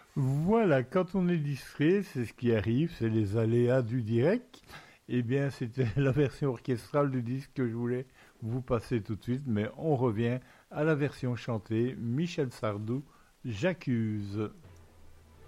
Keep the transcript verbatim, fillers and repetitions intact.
Voilà, quand on est distrait, c'est ce qui arrive, c'est les aléas du direct. Eh bien, c'était la version orchestrale du disque que je voulais vous passer tout de suite, mais on revient à la version chantée, Michel Sardou, J'accuse.